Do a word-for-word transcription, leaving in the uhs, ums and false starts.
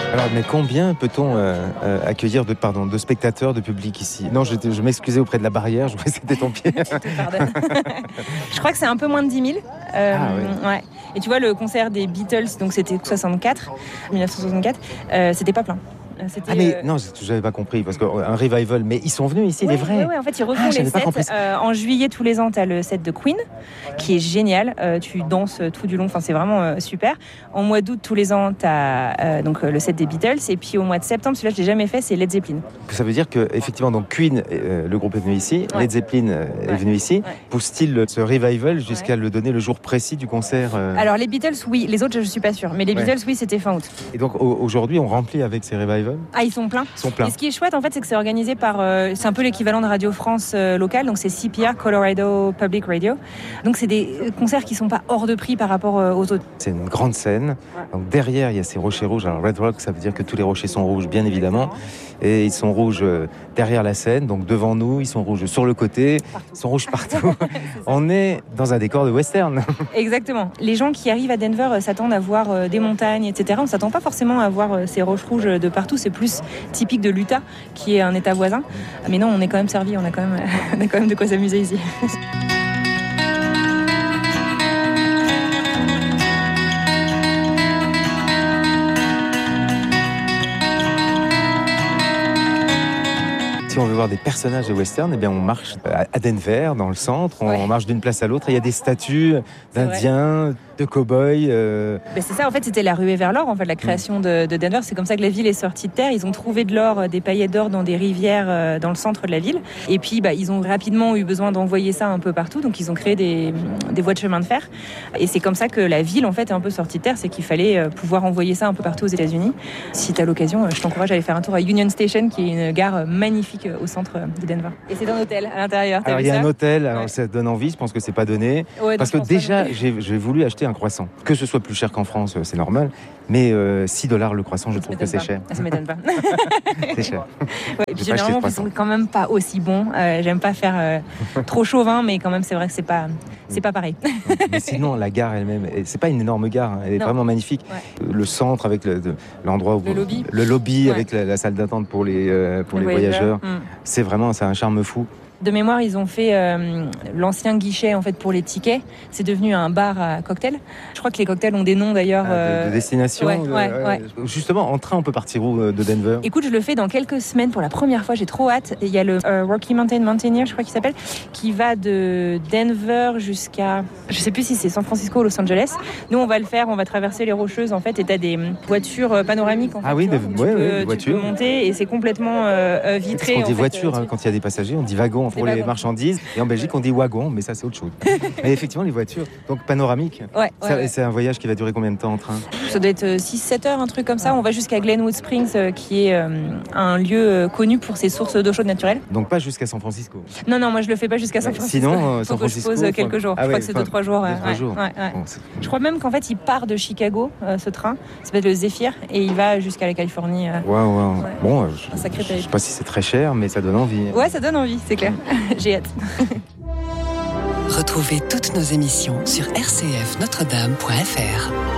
Alors, mais combien peut-on euh, euh, accueillir de, pardon, de spectateurs, de public ici ? Non, je, je m'excusais auprès de la barrière, je croyais que c'était ton pied. Je te pardonne. Je crois que c'est un peu moins de dix mille. Euh, ah, oui. ouais. Et tu vois, le concert des Beatles, donc c'était soixante-quatre, dix-neuf cent soixante-quatre, euh, c'était pas plein. C'était, ah mais euh... non, je n'avais pas compris, parce qu'un revival, mais ils sont venus ici, ouais, les vrais. Oui, ouais, en fait, ils refont ah, les sets. Euh, en juillet, tous les ans, tu as le set de Queen, qui est génial. Euh, tu danses tout du long, enfin, c'est vraiment euh, super. En mois d'août, tous les ans, tu as euh, donc, le set des Beatles. Et puis au mois de septembre, celui-là, je ne l'ai jamais fait, c'est Led Zeppelin. Ça veut dire qu'effectivement, donc Queen, euh, le groupe est venu ici, ouais. Led Zeppelin euh, ouais. est venu ici. Ouais. Pousse-t-il ce revival jusqu'à ouais. le donner le jour précis du concert euh... Alors, les Beatles, oui. Les autres, je ne suis pas sûre. Mais les Beatles, ouais. oui, c'était fin août. Et donc, aujourd'hui, on remplit avec ces revivals ? Ah, ils sont pleins. Sont pleins. Et ce qui est chouette, en fait, c'est que c'est organisé par... Euh, c'est un peu l'équivalent de Radio France euh, locale, donc c'est C P R, Colorado Public Radio. Donc c'est des concerts qui ne sont pas hors de prix par rapport euh, aux autres. C'est une grande scène. Ouais. Donc derrière, il y a ces rochers rouges. Alors Red Rock, ça veut dire que tous les rochers sont rouges, bien évidemment. Et ils sont rouges euh, derrière la scène, donc devant nous, ils sont rouges sur le côté, partout. Ils sont rouges partout. On est dans un décor de western. Exactement. Les gens qui arrivent à Denver euh, s'attendent à voir euh, des montagnes, et cetera. On ne s'attend pas forcément à voir euh, ces roches rouges de partout. C'est plus typique de l'Utah, qui est un état voisin. Mais non, on est quand même servi, on a quand même, on a quand même de quoi s'amuser ici. Si on veut voir des personnages de western, eh bien on marche à Denver, dans le centre, on ouais. marche d'une place à l'autre, il y a des statues d'Indiens, de cow-boys. Euh... Ben c'est ça, en fait, c'était la ruée vers l'or, en fait, la création de, de Denver. C'est comme ça que la ville est sortie de terre. Ils ont trouvé de l'or, des paillettes d'or dans des rivières euh, dans le centre de la ville. Et puis, bah, ils ont rapidement eu besoin d'envoyer ça un peu partout. Donc, ils ont créé des, des voies de chemin de fer. Et c'est comme ça que la ville, en fait, est un peu sortie de terre. C'est qu'il fallait euh, pouvoir envoyer ça un peu partout aux États-Unis. Si tu as l'occasion, je t'encourage à aller faire un tour à Union Station, qui est une gare magnifique au centre de Denver. Et c'est un hôtel à l'intérieur. Alors, il y a ça un hôtel, alors ouais. ça donne envie, je pense que c'est pas donné. Ouais, parce que déjà, j'ai, j'ai voulu acheter un croissant. Que ce soit plus cher qu'en France, c'est normal. Mais euh, six dollars le croissant, je ça trouve que c'est pas. cher. Ça m'étonne pas. C'est cher. Ouais, et puis généralement, ils sont quand même pas aussi bons. Euh, j'aime pas faire euh, trop chauvin, mais quand même, c'est vrai que c'est pas, c'est pas pareil. Mais sinon, la gare elle-même, c'est pas une énorme gare. Hein, elle est non. vraiment magnifique. Ouais. Le centre avec le, de, l'endroit où le lobby, le lobby ouais. avec la, la salle d'attente pour les euh, pour les, les voyageurs, voyageurs. Mmh. c'est vraiment, c'est un charme fou. De mémoire, ils ont fait euh, l'ancien guichet en fait pour les tickets. C'est devenu un bar à cocktails. Je crois que les cocktails ont des noms d'ailleurs. Ah, de, de destination. Ouais, ouais, euh, ouais. Justement, en train, on peut partir où de Denver ? Écoute, je le fais dans quelques semaines pour la première fois. J'ai trop hâte. Il y a le euh, Rocky Mountain Mountaineer, je crois qu'il s'appelle, qui va de Denver jusqu'à, je sais plus si c'est San Francisco ou Los Angeles. Nous, on va le faire. On va traverser les Rocheuses en fait. Et t'as des voitures panoramiques. En fait, ah oui, de, vois, ouais, tu, ouais, peux, des voitures. Tu peux monter et c'est complètement euh, vitré. On dit en voiture fait, hein, quand il y a des passagers. On dit wagon pour les wagon. marchandises. Et en Belgique, on dit wagon, mais ça, c'est autre chose. Mais effectivement, les voitures, donc panoramiques. Ouais, ça, ouais, ouais. C'est un voyage qui va durer combien de temps en train ? Ça doit être six sept heures, un truc comme ça. On va jusqu'à Glenwood Springs, euh, qui est euh, un lieu euh, connu pour ses sources d'eau chaude naturelle. Donc pas jusqu'à San Francisco ? Non, non, moi je le fais pas jusqu'à San Francisco. Sinon, euh, San Francisco. Faut que je pose quelques jours. Ah, je ouais, crois que c'est deux trois jours. deux, trois ouais, jours. Ouais, ouais. Bon, je crois même qu'en fait, il part de Chicago, euh, ce train. Ça s'appelle le Zephyr, et il va jusqu'à la Californie. Euh, wow, wow. Ouais. Bon, euh, je, un sacré je sais pas si c'est très cher, mais ça donne envie. Ouais, ça donne envie, c'est clair. J'ai hâte. Retrouvez toutes nos émissions sur r c f notre dame point f r.